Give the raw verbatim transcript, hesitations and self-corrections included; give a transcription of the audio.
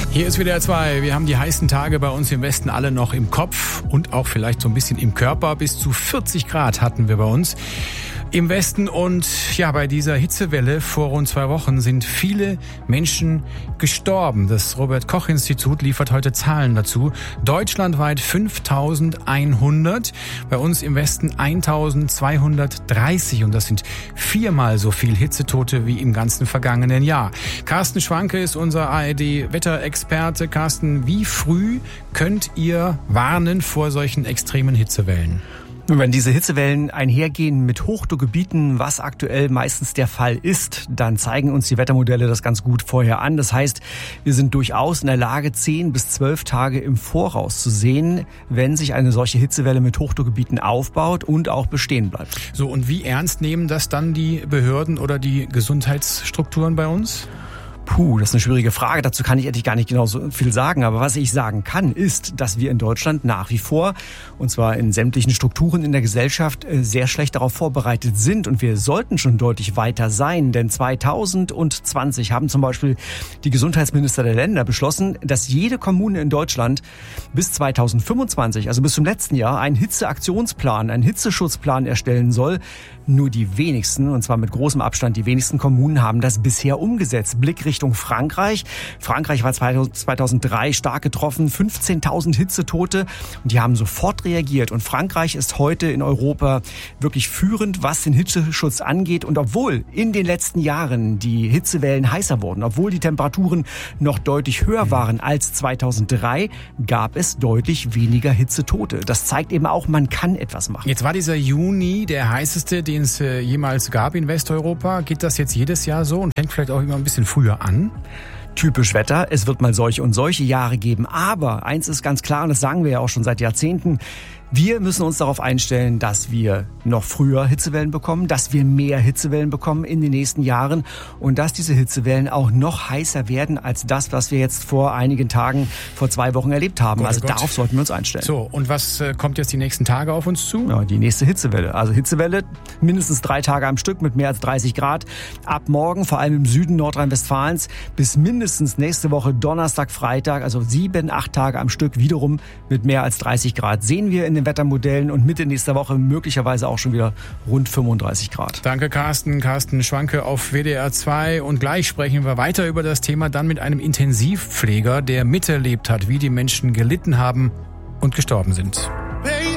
Hier ist W D R zwei. Wir haben die heißen Tage bei uns im Westen alle noch im Kopf und auch vielleicht so ein bisschen im Körper. Bis zu vierzig Grad hatten wir bei uns im Westen. Und ja, bei dieser Hitzewelle vor rund zwei Wochen sind viele Menschen gestorben. Das Robert-Koch-Institut liefert heute Zahlen dazu. Deutschlandweit fünftausendeinhundert, bei uns im Westen eintausendzweihundertdreißig. Und das sind viermal so viel Hitzetote wie im ganzen vergangenen Jahr. Carsten Schwanke ist unser A R D-Wetterexperte. Carsten, wie früh könnt ihr warnen vor solchen extremen Hitzewellen? Wenn diese Hitzewellen einhergehen mit Hochdruckgebieten, was aktuell meistens der Fall ist, dann zeigen uns die Wettermodelle das ganz gut vorher an. Das heißt, wir sind durchaus in der Lage, zehn bis zwölf Tage im Voraus zu sehen, wenn sich eine solche Hitzewelle mit Hochdruckgebieten aufbaut und auch bestehen bleibt. So, und wie ernst nehmen das dann die Behörden oder die Gesundheitsstrukturen bei uns? Puh, das ist eine schwierige Frage. Dazu kann ich eigentlich gar nicht genau so viel sagen. Aber was ich sagen kann, ist, dass wir in Deutschland nach wie vor, und zwar in sämtlichen Strukturen in der Gesellschaft, sehr schlecht darauf vorbereitet sind. Und wir sollten schon deutlich weiter sein. Denn zweitausendzwanzig haben zum Beispiel die Gesundheitsminister der Länder beschlossen, dass jede Kommune in Deutschland bis zweitausendfünfundzwanzig, also bis zum letzten Jahr, einen Hitzeaktionsplan, einen Hitzeschutzplan erstellen soll. Nur die wenigsten, und zwar mit großem Abstand, die wenigsten Kommunen haben das bisher umgesetzt. Blick Richtung Frankreich. Frankreich war zweitausenddrei stark getroffen, fünfzehntausend Hitzetote, und die haben sofort reagiert. Und Frankreich ist heute in Europa wirklich führend, was den Hitzeschutz angeht. Und obwohl in den letzten Jahren die Hitzewellen heißer wurden, obwohl die Temperaturen noch deutlich höher waren als zweitausenddrei, gab es deutlich weniger Hitzetote. Das zeigt eben auch, man kann etwas machen. Jetzt war dieser Juni der heißeste, den es jemals gab in Westeuropa. Geht das jetzt jedes Jahr so und fängt vielleicht auch immer ein bisschen früher an? Typisch Wetter, es wird mal solche und solche Jahre geben. Aber eins ist ganz klar, und das sagen wir ja auch schon seit Jahrzehnten, wir müssen uns darauf einstellen, dass wir noch früher Hitzewellen bekommen, dass wir mehr Hitzewellen bekommen in den nächsten Jahren und dass diese Hitzewellen auch noch heißer werden als das, was wir jetzt vor einigen Tagen, vor zwei Wochen erlebt haben. Gott, also Gott. Darauf sollten wir uns einstellen. So, und was äh, kommt jetzt die nächsten Tage auf uns zu? Ja, die nächste Hitzewelle. Also Hitzewelle, mindestens drei Tage am Stück mit mehr als dreißig Grad. Ab morgen, vor allem im Süden Nordrhein-Westfalens, bis mindestens nächste Woche Donnerstag, Freitag, also sieben, acht Tage am Stück, wiederum mit mehr als dreißig Grad. Sehen wir in den Wettermodellen, und Mitte nächster Woche möglicherweise auch schon wieder rund fünfunddreißig Grad. Danke, Carsten. Carsten Schwanke auf W D R zwei. Und gleich sprechen wir weiter über das Thema, dann mit einem Intensivpfleger, der miterlebt hat, wie die Menschen gelitten haben und gestorben sind. Baby.